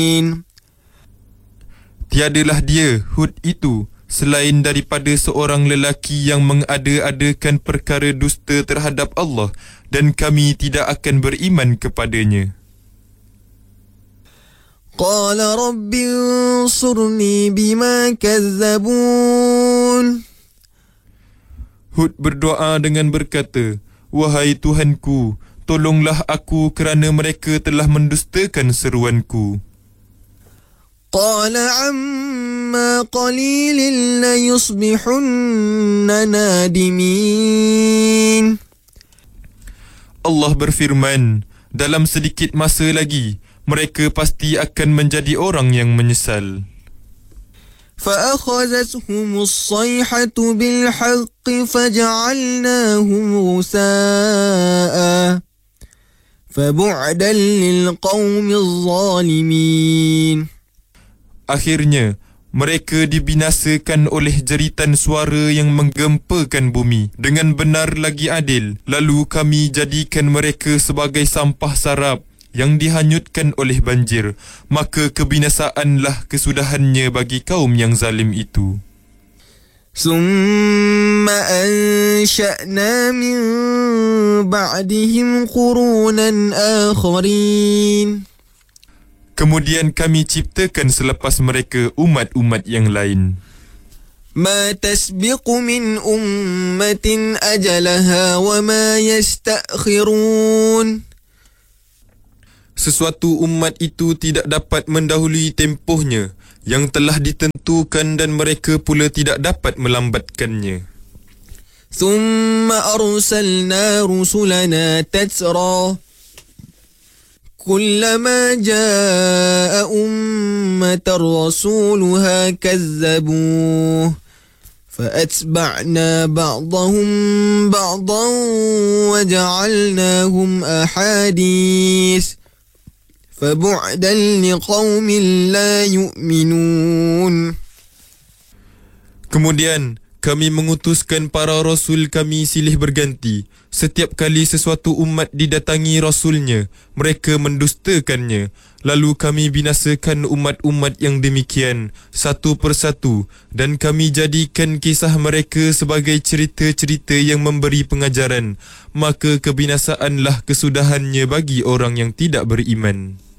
Tiadalah dia, Hud itu, selain daripada seorang lelaki yang mengada-adakan perkara dusta terhadap Allah, dan kami tidak akan beriman kepadanya. Qala rabbi ansurni bima kazzabun. Hud berdoa dengan berkata, wahai Tuhanku, tolonglah aku kerana mereka telah mendustakan seruanku. Qala amma qalilin la yusbihunna nadimin. Allah berfirman, dalam sedikit masa lagi, mereka pasti akan menjadi orang yang menyesal. فأخذتهم الصيحة بالحق فجعلناهم غثاء فبعدا للقوم الظالمين. Akhirnya, mereka dibinasakan oleh jeritan suara yang menggempakan bumi dengan benar lagi adil. Lalu kami jadikan mereka sebagai sampah sarap yang dihanyutkan oleh banjir. Maka kebinasaanlah kesudahannya bagi kaum yang zalim itu. ثم أنشأنا من بعدهم قرونا آخرين. Kemudian kami ciptakan selepas mereka umat-umat yang lain. ما تسبق من أمة أجلها وما يستأخرون. Sesuatu umat itu tidak dapat mendahului tempohnya yang telah ditentukan, dan mereka pula tidak dapat melambatkannya. ثم أرسلنا رسلنا تترى كلما جاء أمة رسولها كذبوه فأتبعنا بعضهم بعضا وجعلناهم أحاديث فبعدا لقوم لا يؤمنون. Kemudian kami mengutuskan para rasul kami silih berganti. Setiap kali sesuatu umat didatangi rasulnya, mereka mendustakannya. Lalu kami binasakan umat-umat yang demikian satu persatu, dan kami jadikan kisah mereka sebagai cerita-cerita yang memberi pengajaran. Maka kebinasaanlah kesudahannya bagi orang yang tidak beriman.